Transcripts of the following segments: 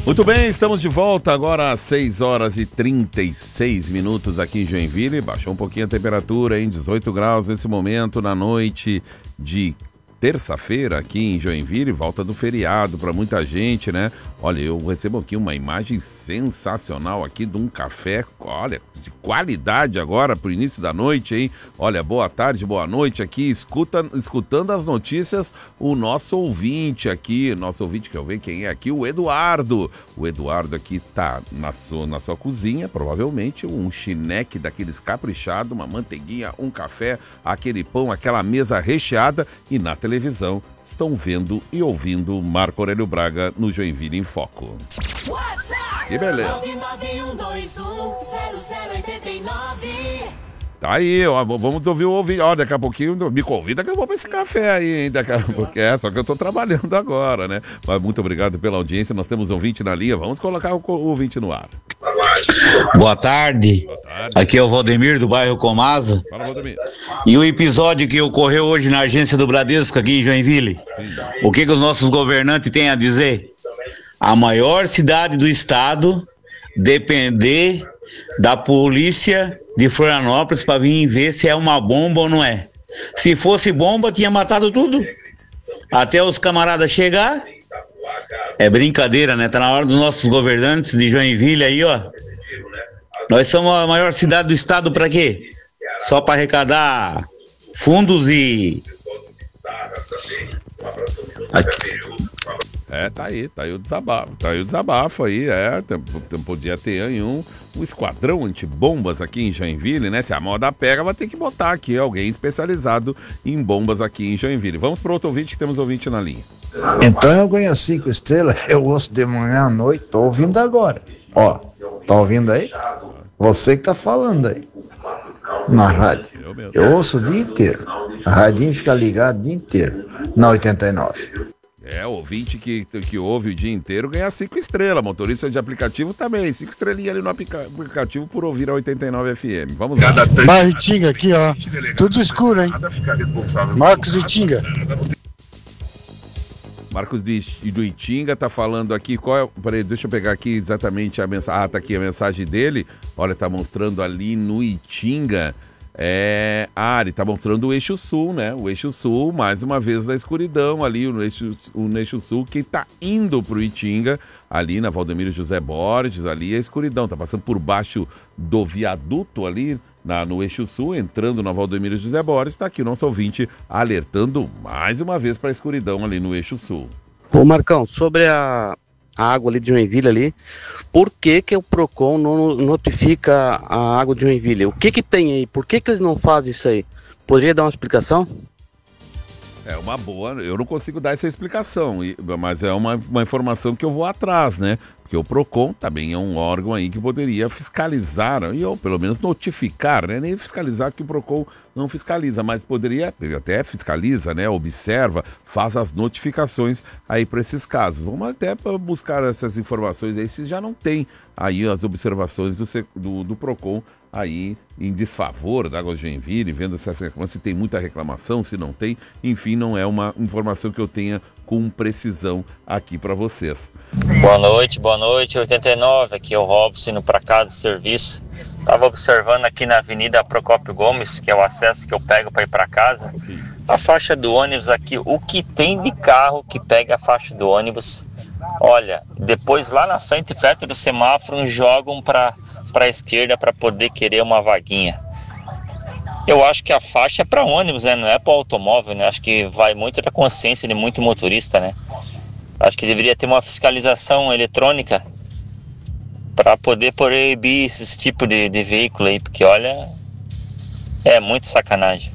Muito bem, estamos de volta agora às 6 horas e 36 minutos aqui em Joinville. Baixou um pouquinho a temperatura, hein? 18 graus nesse momento, na noite de terça-feira aqui em Joinville, volta do feriado para muita gente, né? Olha, eu recebo aqui uma imagem sensacional aqui de um café, olha, de qualidade agora pro início da noite, hein? Olha, boa tarde, boa noite aqui, escutando as notícias, o nosso ouvinte aqui, que eu vejo quem é aqui, o Eduardo. O Eduardo aqui tá na sua cozinha, provavelmente, um chineque daqueles caprichado, uma manteiguinha, um café, aquele pão, aquela mesa recheada e na televisão estão vendo e ouvindo Marco Aurélio Braga no Joinville em Foco. Que beleza. 991210089. Tá aí, ó, vamos ouvir o ouvinte. Ó, daqui a pouquinho me convida que eu vou pra esse café aí, hein? Daqui a pouco, só que eu tô trabalhando agora, né? Mas muito obrigado pela audiência, nós temos ouvinte na linha, vamos colocar o ouvinte no ar. Boa tarde. Aqui é o Valdemir do bairro Comasa. Fala, Valdemir. E o episódio que ocorreu hoje na agência do Bradesco aqui em Joinville, o que os nossos governantes têm a dizer? A maior cidade do estado depender da polícia de Florianópolis para vir ver se é uma bomba ou não é. Se fosse bomba, tinha matado tudo. Até os camaradas chegar. É brincadeira, né? Tá na hora dos nossos governantes de Joinville aí, ó. Nós somos a maior cidade do estado para quê? Só para arrecadar fundos e... Tá aí o desabafo aí, podia ter aí um esquadrão antibombas aqui em Joinville, né? Se a moda pega, vai ter que botar aqui alguém especializado em bombas aqui em Joinville. Vamos para outro ouvinte, que temos ouvinte na linha. Então eu ganho 5 estrelas, eu ouço de manhã à noite, tô ouvindo agora. Ó, tá ouvindo aí? Você que tá falando aí, na rádio. Eu ouço o dia inteiro, a radinho fica ligado o dia inteiro, na 89. O ouvinte que ouve o dia inteiro ganha 5 estrelas, motorista de aplicativo também, 5 estrelinhas ali no aplicativo por ouvir a 89 FM. Vamos lá. Bairro Itinga aqui, ó, tudo escuro, hein? Marcos de Itinga. Marcos do Itinga tá falando aqui, peraí, deixa eu pegar aqui exatamente a mensagem, tá aqui a mensagem dele, olha, tá mostrando ali no Itinga, ele tá mostrando o Eixo Sul, né, o Eixo Sul, mais uma vez na escuridão ali, no Eixo Sul, quem tá indo pro Itinga, ali na Valdemiro José Borges, ali é a escuridão, tá passando por baixo do viaduto ali, no Eixo Sul, entrando na Valdemiro José Borges, está aqui o nosso ouvinte alertando mais uma vez para a escuridão ali no Eixo Sul. Ô Marcão, sobre a água ali de Joinville ali, por que o Procon não notifica a água de Joinville? O que tem aí? Por que eles não fazem isso aí? Poderia dar uma explicação? É uma boa, eu não consigo dar essa explicação, mas é uma informação que eu vou atrás, né? Porque o Procon também é um órgão aí que poderia fiscalizar, ou pelo menos notificar, né? Nem fiscalizar, que o Procon não fiscaliza, mas poderia, ele até fiscaliza, né? Observa, faz as notificações aí para esses casos. Vamos até buscar essas informações aí, se já não tem aí as observações do Procon aí em desfavor da Água de Joinville, vendo se tem muita reclamação, se não tem, enfim, não é uma informação que eu tenha com precisão aqui para vocês. Boa noite, 89, aqui é o Robson indo para casa de serviço. Estava observando aqui na Avenida Procópio Gomes, que é o acesso que eu pego para ir para casa, a faixa do ônibus aqui, o que tem de carro que pega a faixa do ônibus, olha, depois lá na frente, perto do semáforo, jogam para a esquerda para poder querer uma vaguinha. Eu acho que a faixa é para ônibus, né? Não é para automóvel, né? Acho que vai muito da consciência de muito motorista, né? Acho que deveria ter uma fiscalização eletrônica para poder proibir esse tipo de veículo aí, porque olha, é muito sacanagem.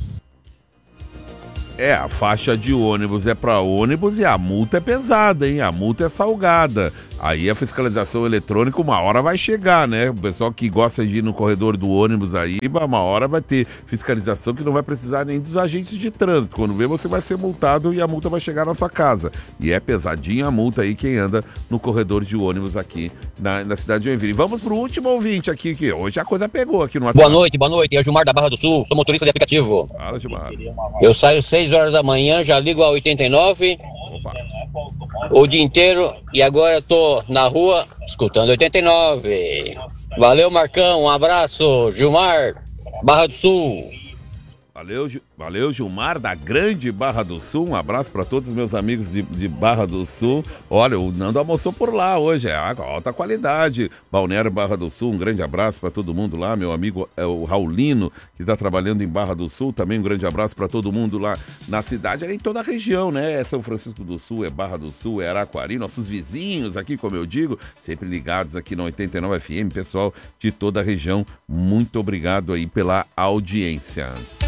A faixa de ônibus é para ônibus e a multa é pesada, hein? A multa é salgada. Aí a fiscalização eletrônica uma hora vai chegar, né? O pessoal que gosta de ir no corredor do ônibus aí, uma hora vai ter fiscalização que não vai precisar nem dos agentes de trânsito. Quando vê, você vai ser multado e a multa vai chegar na sua casa. E é pesadinha a multa aí quem anda no corredor de ônibus aqui na cidade de Joinville. Vamos pro último ouvinte aqui, que hoje a coisa pegou aqui no WhatsApp. Boa noite, é o Gilmar da Barra do Sul, sou motorista de aplicativo. Fala, Gilmar. Eu saio 6 horas da manhã, já ligo a 89 Opa. o dia inteiro e agora eu tô na rua escutando 89. Valeu, Marcão, um abraço, Gilmar, Barra do Sul. Valeu, Gilmar, da grande Barra do Sul. Um abraço para todos os meus amigos de Barra do Sul. Olha, o Nando almoçou por lá hoje, é alta qualidade. Balneário Barra do Sul, um grande abraço para todo mundo lá. Meu amigo o Raulino, que está trabalhando em Barra do Sul, também um grande abraço para todo mundo lá na cidade, ali em toda a região, né? É São Francisco do Sul, é Barra do Sul, é Araquari, nossos vizinhos aqui, como eu digo, sempre ligados aqui na 89 FM, pessoal de toda a região, muito obrigado aí pela audiência.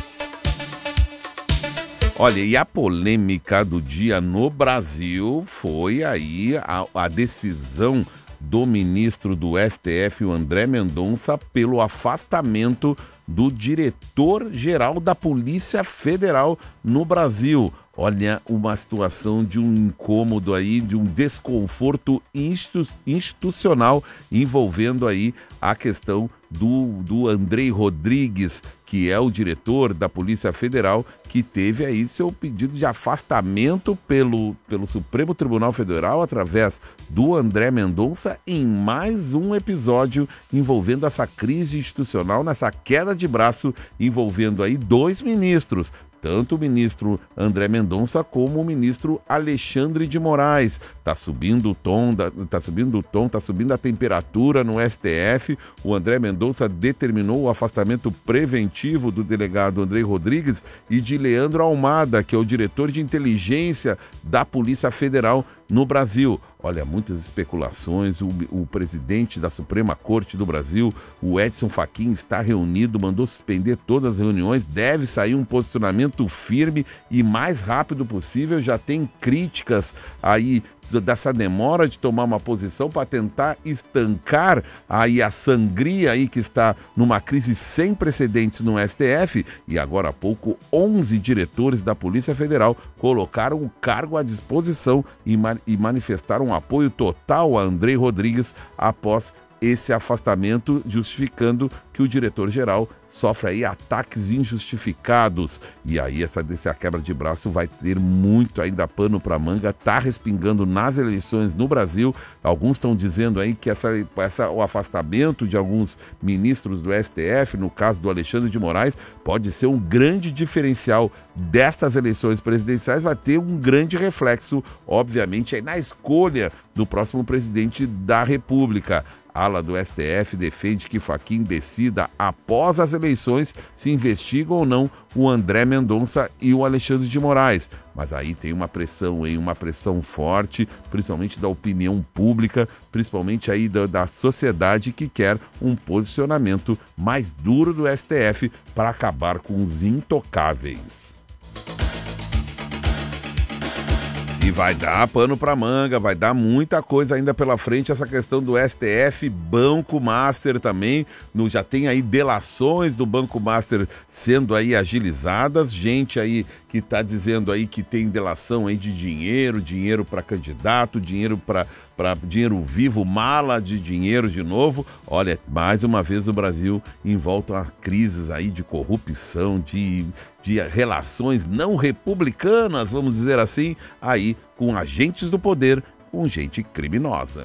Olha, e a polêmica do dia no Brasil foi aí a decisão do ministro do STF, o André Mendonça, pelo afastamento do diretor-geral da Polícia Federal no Brasil. Olha, uma situação de um incômodo aí, de um desconforto institucional envolvendo aí a questão do Andrei Rodrigues, que é o diretor da Polícia Federal, que teve aí seu pedido de afastamento pelo Supremo Tribunal Federal através do André Mendonça em mais um episódio envolvendo essa crise institucional, nessa queda de braço envolvendo aí dois ministros, tanto o ministro André Mendonça como o ministro Alexandre de Moraes. Tá subindo o tom, tá subindo a temperatura no STF. O André Mendonça determinou o afastamento preventivo do delegado Andrei Rodrigues e de Leandro Almada, que é o diretor de inteligência da Polícia Federal no Brasil. Olha, muitas especulações, o presidente da Suprema Corte do Brasil, o Edson Fachin, está reunido, mandou suspender todas as reuniões, deve sair um posicionamento firme e mais rápido possível. Já tem críticas aí dessa demora de tomar uma posição para tentar estancar aí a sangria aí que está numa crise sem precedentes no STF. E agora há pouco 11 diretores da Polícia Federal colocaram o cargo à disposição e manifestaram apoio total a Andrei Rodrigues após esse afastamento, justificando que o diretor-geral sofre aí ataques injustificados. E aí essa quebra de braço vai ter muito ainda pano para manga, tá respingando nas eleições no Brasil. Alguns estão dizendo aí que o afastamento de alguns ministros do STF, no caso do Alexandre de Moraes, pode ser um grande diferencial destas eleições presidenciais, vai ter um grande reflexo, obviamente, aí na escolha do próximo presidente da República. A ala do STF defende que Fachin decida, após as eleições, se investigam ou não o André Mendonça e o Alexandre de Moraes. Mas aí tem uma pressão, uma pressão forte, principalmente da opinião pública, principalmente aí da sociedade, que quer um posicionamento mais duro do STF para acabar com os intocáveis. E vai dar pano para manga, vai dar muita coisa ainda pela frente, essa questão do STF, Banco Master também, já tem aí delações do Banco Master sendo aí agilizadas, gente aí que está dizendo aí que tem delação aí de dinheiro para candidato, dinheiro para dinheiro vivo, mala de dinheiro de novo. Olha, mais uma vez o Brasil envolto a crises aí de corrupção, de relações não republicanas, vamos dizer assim, aí com agentes do poder, com gente criminosa.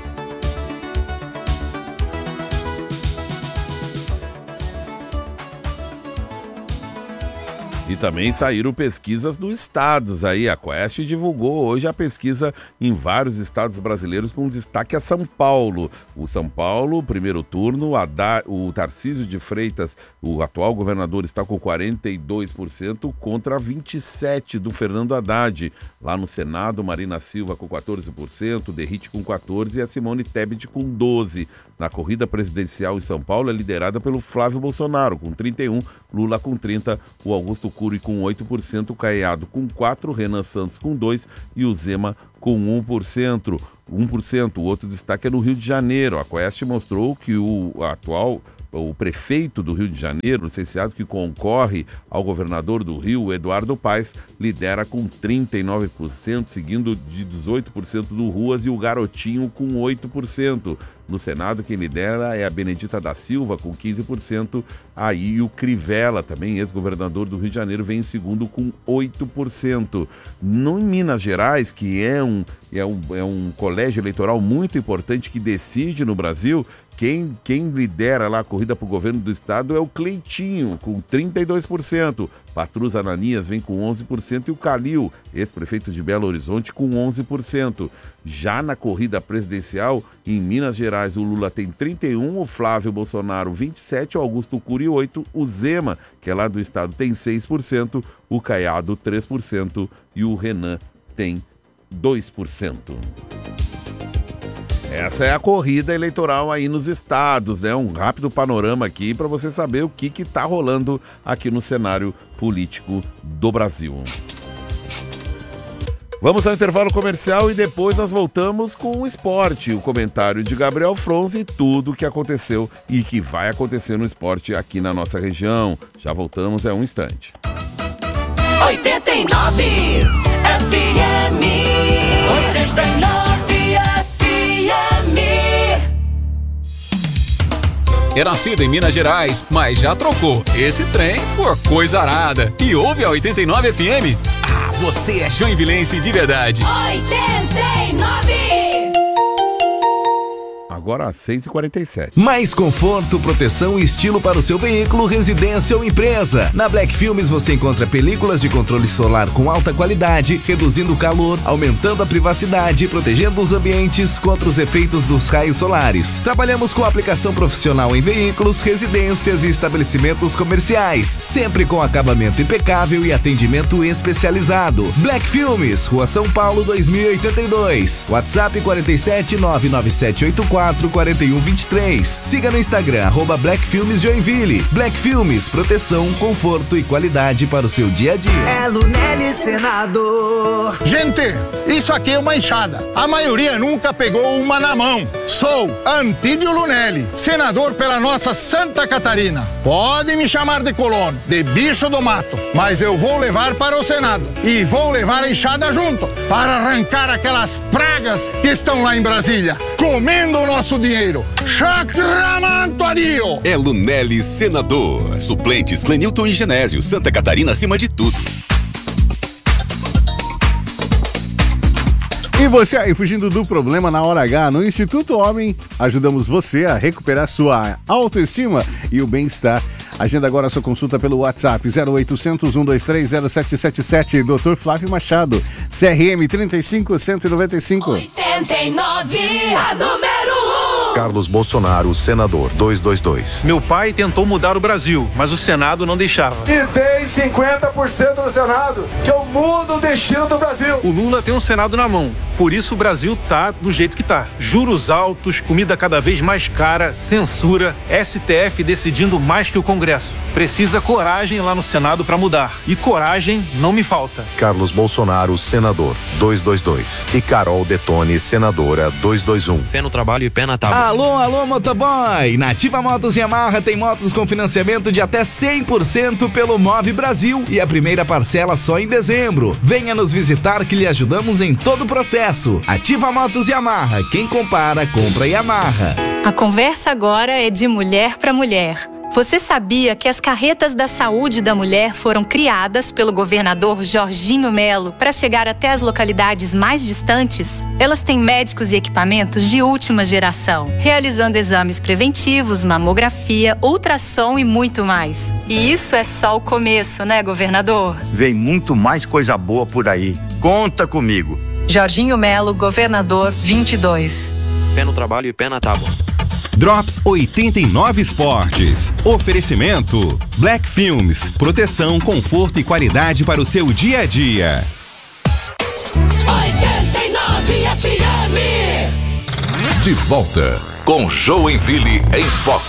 E também saíram pesquisas dos estados aí. A Quest divulgou hoje a pesquisa em vários estados brasileiros com destaque a São Paulo. O São Paulo, primeiro turno, o Tarcísio de Freitas, o atual governador, está com 42% contra 27% do Fernando Haddad. Lá no Senado, Marina Silva com 14%, Derrite com 14% e a Simone Tebet com 12%. Na corrida presidencial em São Paulo é liderada pelo Flávio Bolsonaro com 31%, Lula com 30%, o Augusto Cury com 8%, o Caiado com 4%, Renan Santos com 2% e o Zema com 1%. O outro destaque é no Rio de Janeiro. A Quest mostrou que o prefeito do Rio de Janeiro, licenciado que concorre ao governador do Rio, Eduardo Paes, lidera com 39%, seguindo de 18% do Ruas e o Garotinho com 8%. No Senado, quem lidera é a Benedita da Silva, com 15%. Aí o Crivella, também ex-governador do Rio de Janeiro, vem em segundo com 8%. No Minas Gerais, que é um colégio eleitoral muito importante que decide no Brasil, quem lidera lá a corrida para o governo do estado é o Cleitinho, com 32%. Patrus Ananias vem com 11% e o Calil, ex-prefeito de Belo Horizonte, com 11%. Já na corrida presidencial, em Minas Gerais, o Lula tem 31%, o Flávio Bolsonaro 27%, o Augusto Cury 8%, o Zema, que é lá do estado, tem 6%, o Caiado 3% e o Renan tem 2%. Essa é a corrida eleitoral aí nos estados, né? Um rápido panorama aqui para você saber o que está rolando aqui no cenário político do Brasil. Vamos ao intervalo comercial e depois nós voltamos com o esporte, o comentário de Gabriel Fronzi e tudo o que aconteceu e que vai acontecer no esporte aqui na nossa região. Já voltamos, um instante. 89 FM 89 É nascido em Minas Gerais, mas já trocou esse trem por coisa arada. E ouve a 89 FM? Ah, você é joinvilense de verdade. 89! Agora às 6h47. Mais conforto, proteção e estilo para o seu veículo, residência ou empresa. Na Black Filmes você encontra películas de controle solar com alta qualidade, reduzindo o calor, aumentando a privacidade e protegendo os ambientes contra os efeitos dos raios solares. Trabalhamos com aplicação profissional em veículos, residências e estabelecimentos comerciais, sempre com acabamento impecável e atendimento especializado. Black Filmes, Rua São Paulo 2082. WhatsApp 47 99784 4123. Siga no Instagram, @Black Filmes Joinville. Black Filmes, proteção, conforto e qualidade para o seu dia a dia. É Lunelli Senador. Gente, isso aqui é uma enxada. A maioria nunca pegou uma na mão. Sou Antídio Lunelli, senador pela nossa Santa Catarina. Pode me chamar de colono, de bicho do mato, mas eu vou levar para o Senado e vou levar a enxada junto para arrancar aquelas pragas que estão lá em Brasília, comendo o nosso dinheiro. Chacramanto adio! É Lunelli Senador. Suplentes Clenilton e Genésio. Santa Catarina acima de tudo. E você aí, fugindo do problema na hora H, no Instituto Homem, ajudamos você a recuperar sua autoestima e o bem-estar. Agenda agora a sua consulta pelo WhatsApp 0800 123 0777. Dr. Flávio Machado, CRM 35195. 89, a número 1. Carlos Bolsonaro, senador, 222. Meu pai tentou mudar o Brasil, mas o Senado não deixava. E tem 50% no Senado, que eu mudo o destino do Brasil. O Lula tem um Senado na mão, por isso o Brasil tá do jeito que tá. Juros altos, comida cada vez mais cara, censura, STF decidindo mais que o Congresso. Precisa coragem lá no Senado para mudar. E coragem não me falta. Carlos Bolsonaro, senador, 222. E Carol Detone, senadora, 221. Fé no trabalho e pé na tábua. Alô, motoboy! Nativa Motos Yamaha tem motos com financiamento de até 100% pelo Move Brasil e a primeira parcela só em dezembro. Venha nos visitar que lhe ajudamos em todo o processo. Ativa Motos Yamaha, quem compara, compra Yamaha. A conversa agora é de mulher para mulher. Você sabia que as carretas da saúde da mulher foram criadas pelo governador Jorginho Melo para chegar até as localidades mais distantes? Elas têm médicos e equipamentos de última geração, realizando exames preventivos, mamografia, ultrassom e muito mais. E isso é só o começo, né, governador? Vem muito mais coisa boa por aí. Conta comigo. Jorginho Melo, governador 22. Fé no trabalho e pé na tábua. Drops 89 Esportes. Oferecimento Black Filmes. Proteção, conforto e qualidade para o seu dia a dia. 89 FM. De volta com Joinville em Foco.